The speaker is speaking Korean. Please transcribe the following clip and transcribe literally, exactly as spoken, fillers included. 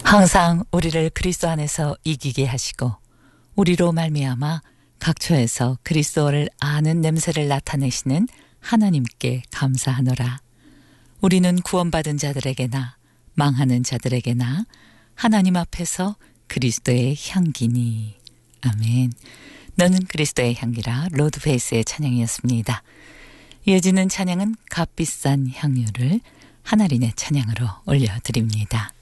항상 우리를 그리스도 안에서 이기게 하시고 우리로 말미암아 각처에서 그리스도를 아는 냄새를 나타내시는 하나님께 감사하노라. 우리는 구원받은 자들에게나 망하는 자들에게나 하나님 앞에서 그리스도의 향기니. 아멘. 너는 그리스도의 향기라. 로드 베이스의 찬양이었습니다. 이어지는 찬양은 값비싼 향유를 하나님의 찬양으로 올려드립니다.